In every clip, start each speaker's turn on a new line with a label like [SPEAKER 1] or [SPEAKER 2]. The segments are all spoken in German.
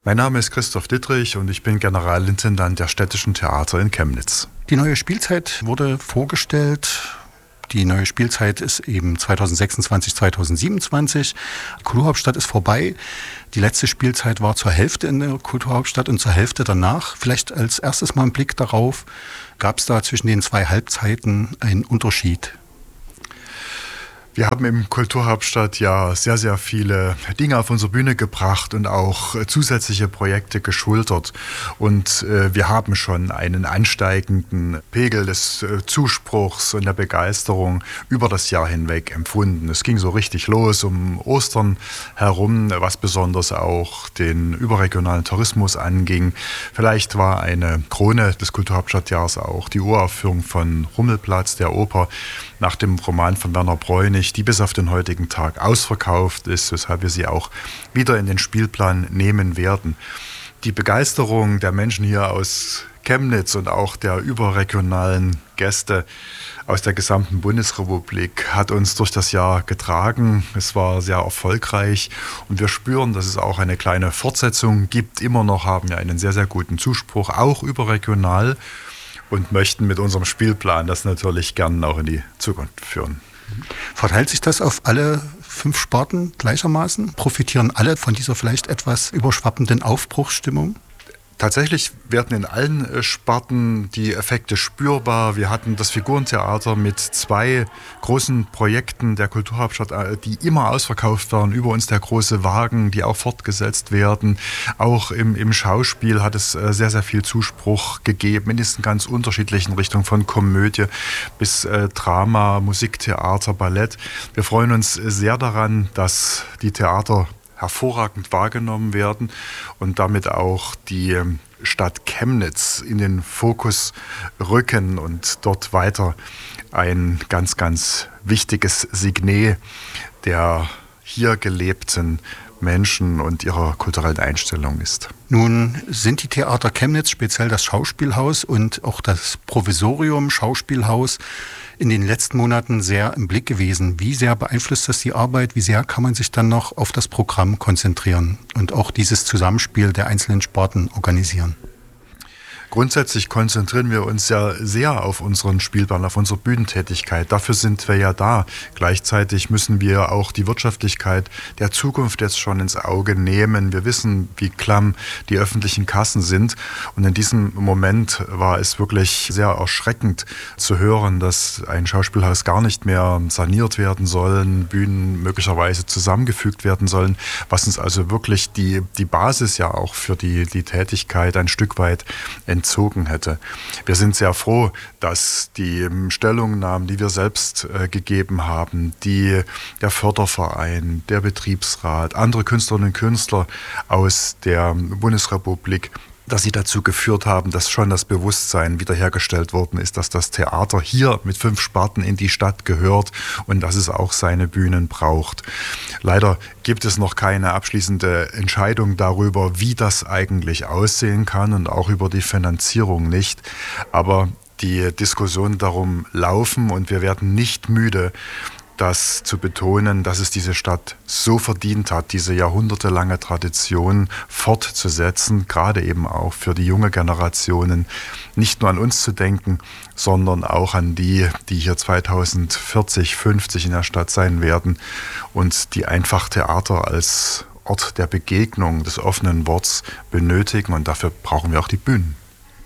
[SPEAKER 1] Mein Name ist Christoph Dittrich und ich bin Generalintendant der Städtischen Theater in Chemnitz.
[SPEAKER 2] Die neue Spielzeit wurde vorgestellt. Die neue Spielzeit ist eben 2026, 2027. Die Kulturhauptstadt ist vorbei. Die letzte Spielzeit war zur Hälfte in der Kulturhauptstadt und zur Hälfte danach. Vielleicht als erstes mal ein Blick darauf. Gab es da zwischen den zwei Halbzeiten einen Unterschied?
[SPEAKER 1] Wir haben im Kulturhauptstadt ja sehr, sehr viele Dinge auf unsere Bühne gebracht und auch zusätzliche Projekte geschultert. Und wir haben schon einen ansteigenden Pegel des Zuspruchs und der Begeisterung über das Jahr hinweg empfunden. Es ging so richtig los um Ostern herum, was besonders auch den überregionalen Tourismus anging. Vielleicht war eine Krone des Kulturhauptstadtjahres auch die Uraufführung von Rummelplatz, der Oper, nach dem Roman von Werner Bräunig, die bis auf den heutigen Tag ausverkauft ist, weshalb wir sie auch wieder in den Spielplan nehmen werden. Die Begeisterung der Menschen hier aus Chemnitz und auch der überregionalen Gäste aus der gesamten Bundesrepublik hat uns durch das Jahr getragen. Es war sehr erfolgreich und wir spüren, dass es auch eine kleine Fortsetzung gibt. Immer noch haben wir einen sehr, sehr guten Zuspruch, auch überregional, und möchten mit unserem Spielplan das natürlich gern auch in die Zukunft führen.
[SPEAKER 2] Verteilt sich das auf alle 5 Sparten gleichermaßen? Profitieren alle von dieser vielleicht etwas überschwappenden Aufbruchsstimmung?
[SPEAKER 1] Tatsächlich werden in allen Sparten die Effekte spürbar. Wir hatten das Figurentheater mit 2 großen Projekten der Kulturhauptstadt, die immer ausverkauft waren. Über uns der große Wagen, die auch fortgesetzt werden. Auch im Schauspiel hat es sehr, sehr viel Zuspruch gegeben, in diesen ganz unterschiedlichen Richtungen, von Komödie bis Drama, Musiktheater, Ballett. Wir freuen uns sehr daran, dass die Theater hervorragend wahrgenommen werden und damit auch die Stadt Chemnitz in den Fokus rücken und dort weiter ein ganz, ganz wichtiges Signet der hier gelebten Menschen und ihrer kulturellen Einstellung ist.
[SPEAKER 2] Nun sind die Theater Chemnitz, speziell das Schauspielhaus und auch das Provisorium Schauspielhaus, in den letzten Monaten sehr im Blick gewesen. Wie sehr beeinflusst das die Arbeit? Wie sehr kann man sich dann noch auf das Programm konzentrieren und auch dieses Zusammenspiel der einzelnen Sparten organisieren?
[SPEAKER 1] Grundsätzlich konzentrieren wir uns ja sehr auf unseren Spielplan, auf unsere Bühnentätigkeit. Dafür sind wir ja da. Gleichzeitig müssen wir auch die Wirtschaftlichkeit der Zukunft jetzt schon ins Auge nehmen. Wir wissen, wie klamm die öffentlichen Kassen sind. Und in diesem Moment war es wirklich sehr erschreckend zu hören, dass ein Schauspielhaus gar nicht mehr saniert werden sollen, Bühnen möglicherweise zusammengefügt werden sollen, was uns also wirklich die Basis ja auch für die Tätigkeit ein Stück weit entzogen hätte. Wir sind sehr froh, dass die Stellungnahmen, die wir selbst gegeben haben, der Förderverein, der Betriebsrat, andere Künstlerinnen und Künstler aus der Bundesrepublik, dass sie dazu geführt haben, dass schon das Bewusstsein wiederhergestellt worden ist, dass das Theater hier mit 5 Sparten in die Stadt gehört und dass es auch seine Bühnen braucht. Leider gibt es noch keine abschließende Entscheidung darüber, wie das eigentlich aussehen kann und auch über die Finanzierung nicht. Aber die Diskussionen darum laufen und wir werden nicht müde, das zu betonen, dass es diese Stadt so verdient hat, diese jahrhundertelange Tradition fortzusetzen, gerade eben auch für die junge Generationen, nicht nur an uns zu denken, sondern auch an die hier 2040, 50 in der Stadt sein werden und die einfach Theater als Ort der Begegnung, des offenen Worts benötigen, und dafür brauchen wir auch die Bühnen.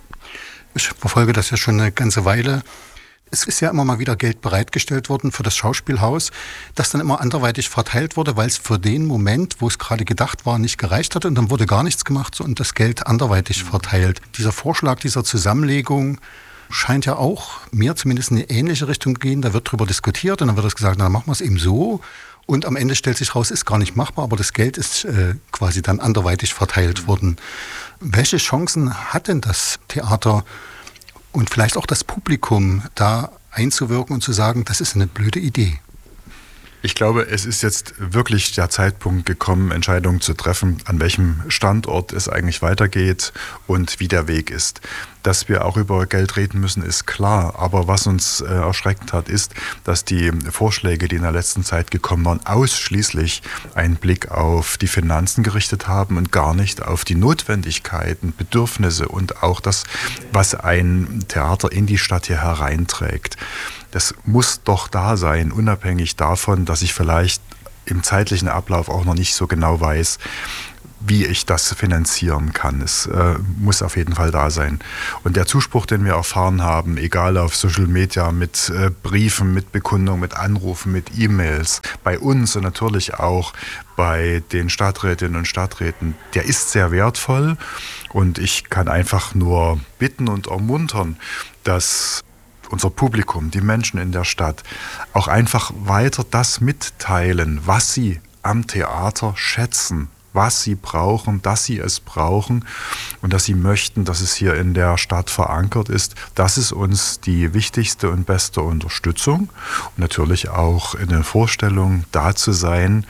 [SPEAKER 2] Ich verfolge das ja schon eine ganze Weile. Es ist ja immer mal wieder Geld bereitgestellt worden für das Schauspielhaus, das dann immer anderweitig verteilt wurde, weil es für den Moment, wo es gerade gedacht war, nicht gereicht hatte, und dann wurde gar nichts gemacht und das Geld anderweitig verteilt. Dieser Vorschlag dieser Zusammenlegung scheint ja auch mir zumindest in eine ähnliche Richtung zu gehen. Da wird drüber diskutiert und dann wird es gesagt, dann machen wir es eben so. Und am Ende stellt sich raus, ist gar nicht machbar, aber das Geld ist quasi dann anderweitig verteilt worden. Welche Chancen hat denn das Theater und vielleicht auch das Publikum, da einzuwirken und zu sagen, das ist eine blöde Idee?
[SPEAKER 1] Ich glaube, es ist jetzt wirklich der Zeitpunkt gekommen, Entscheidungen zu treffen, an welchem Standort es eigentlich weitergeht und wie der Weg ist. Dass wir auch über Geld reden müssen, ist klar. Aber was uns erschreckt hat, ist, dass die Vorschläge, die in der letzten Zeit gekommen waren, ausschließlich einen Blick auf die Finanzen gerichtet haben und gar nicht auf die Notwendigkeiten, Bedürfnisse und auch das, was ein Theater in die Stadt hier hereinträgt. Das muss doch da sein, unabhängig davon, dass ich vielleicht im zeitlichen Ablauf auch noch nicht so genau weiß, wie ich das finanzieren kann. Es muss auf jeden Fall da sein. Und der Zuspruch, den wir erfahren haben, egal auf Social Media, mit Briefen, mit Bekundungen, mit Anrufen, mit E-Mails, bei uns und natürlich auch bei den Stadträtinnen und Stadträten, der ist sehr wertvoll. Und ich kann einfach nur bitten und ermuntern, dass unser Publikum, die Menschen in der Stadt, auch einfach weiter das mitteilen, was sie am Theater schätzen, was sie brauchen, dass sie es brauchen und dass sie möchten, dass es hier in der Stadt verankert ist. Das ist uns die wichtigste und beste Unterstützung. Und natürlich auch in den Vorstellungen da zu sein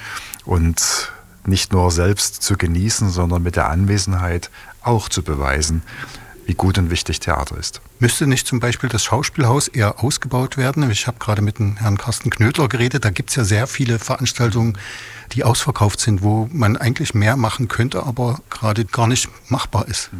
[SPEAKER 1] und nicht nur selbst zu genießen, sondern mit der Anwesenheit auch zu beweisen, wie gut und wichtig Theater ist.
[SPEAKER 2] Müsste nicht zum Beispiel das Schauspielhaus eher ausgebaut werden? Ich habe gerade mit dem Herrn Carsten Knödler geredet. Da gibt es ja sehr viele Veranstaltungen, die ausverkauft sind, wo man eigentlich mehr machen könnte, aber gerade gar nicht machbar ist.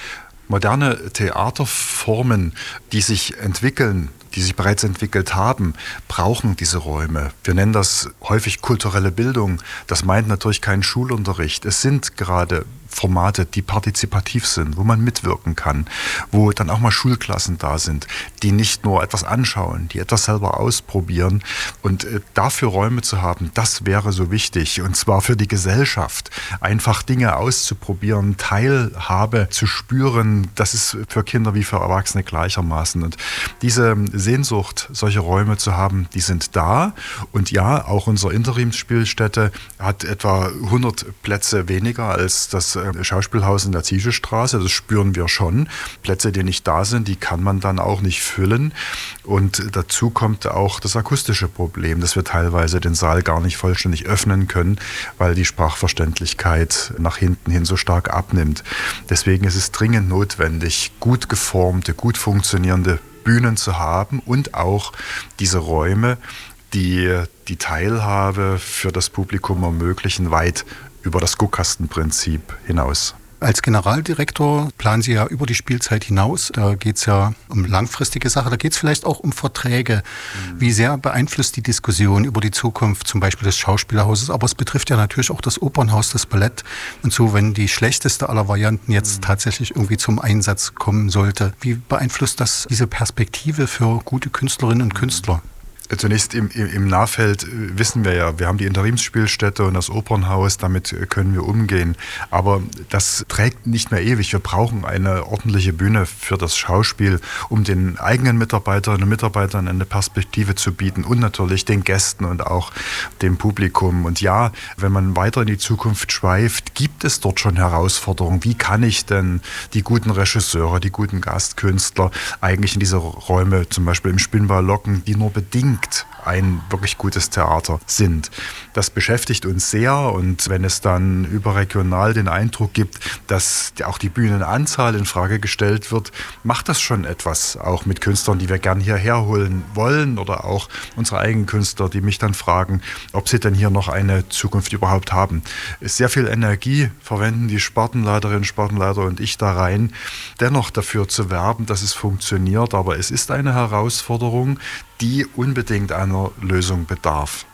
[SPEAKER 1] Moderne Theaterformen, die sich entwickeln, die sich bereits entwickelt haben, brauchen diese Räume. Wir nennen das häufig kulturelle Bildung. Das meint natürlich keinen Schulunterricht. Es sind gerade Formate, die partizipativ sind, wo man mitwirken kann, wo dann auch mal Schulklassen da sind, die nicht nur etwas anschauen, die etwas selber ausprobieren. Und dafür Räume zu haben, das wäre so wichtig. Und zwar für die Gesellschaft. Einfach Dinge auszuprobieren, Teilhabe zu spüren, das ist für Kinder wie für Erwachsene gleichermaßen. Und diese Sehnsucht, solche Räume zu haben, die sind da. Und ja, auch unsere Interimsspielstätte hat etwa 100 Plätze weniger als das Schauspielhaus in der Zieschestraße. Das spüren wir schon. Plätze, die nicht da sind, die kann man dann auch nicht füllen. Und dazu kommt auch das akustische Problem, dass wir teilweise den Saal gar nicht vollständig öffnen können, weil die Sprachverständlichkeit nach hinten hin so stark abnimmt. Deswegen ist es dringend notwendig, gut geformte, gut funktionierende Bühnen zu haben und auch diese Räume, die die Teilhabe für das Publikum ermöglichen, weit über das Guckkastenprinzip hinaus.
[SPEAKER 2] Als Generaldirektor planen Sie ja über die Spielzeit hinaus. Da geht es ja um langfristige Sachen. Da geht es vielleicht auch um Verträge. Wie sehr beeinflusst die Diskussion über die Zukunft zum Beispiel des Schauspielhauses? Aber es betrifft ja natürlich auch das Opernhaus, das Ballett und so, wenn die schlechteste aller Varianten jetzt tatsächlich irgendwie zum Einsatz kommen sollte. Wie beeinflusst das diese Perspektive für gute Künstlerinnen und Künstler?
[SPEAKER 1] Zunächst im Nahfeld wissen wir ja, wir haben die Interimsspielstätte und das Opernhaus, damit können wir umgehen. Aber das trägt nicht mehr ewig. Wir brauchen eine ordentliche Bühne für das Schauspiel, um den eigenen Mitarbeiterinnen und Mitarbeitern eine Perspektive zu bieten und natürlich den Gästen und auch dem Publikum. Und ja, wenn man weiter in die Zukunft schweift, gibt es dort schon Herausforderungen. Wie kann ich denn die guten Regisseure, die guten Gastkünstler eigentlich in diese Räume, zum Beispiel im Spinnball locken, die nur bedingt ein wirklich gutes Theater sind. Das beschäftigt uns sehr und wenn es dann überregional den Eindruck gibt, dass auch die Bühnenanzahl in Frage gestellt wird, macht das schon etwas, auch mit Künstlern, die wir gern hierher holen wollen oder auch unsere eigenen Künstler, die mich dann fragen, ob sie denn hier noch eine Zukunft überhaupt haben. Sehr viel Energie verwenden die Spartenleiterinnen, Spartenleiter und ich da rein, dennoch dafür zu werben, dass es funktioniert, aber es ist eine Herausforderung, die unbedingt einer Lösung bedarf.